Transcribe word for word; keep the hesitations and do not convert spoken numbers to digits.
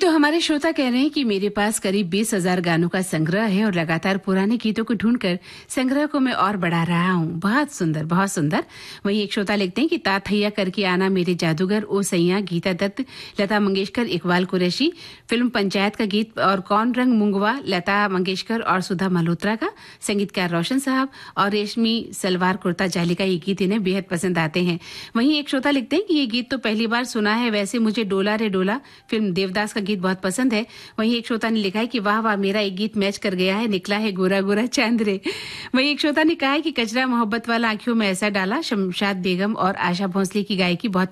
तो हमारे श्रोता कह रहे हैं कि मेरे पास करीब बीस हजार गानों का संग्रह है और लगातार पुराने गीतों को ढूंढकर संग्रह को मैं और बढ़ा रहा हूँ। बहुत सुंदर, बहुत सुंदर। वहीं एक श्रोता लिखते हैं कि ताथैया करके आना मेरे जादूगर, ओ सैया, गीता दत्त, लता मंगेशकर, इकबाल कुरैशी, फिल्म पंचायत का गीत और कौन रंग मुंगवा, लता मंगेशकर और सुधा मल्होत्रा का, संगीतकार रोशन साहब और रेशमी सलवार कुर्ता जाली का ये गीत इन्हें बेहद पसंद आते हैं। वहीं एक श्रोता लिखते हैं कि ये गीत तो पहली बार सुना है, वैसे मुझे डोला रे डोला फिल्म देवदास का गीत बहुत पसंद है। वहीं एक श्रोता ने लिखा है कि वाह वाह, मेरा एक गीत मैच कर गया है, निकला है गोरा गोरा चांद रे। वहीं एक श्रोता ने कहा है कि कचरा मोहब्बत वाला आंखों में ऐसा डाला, शमशाद बेगम और आशा भोंसले की गायकी बहुत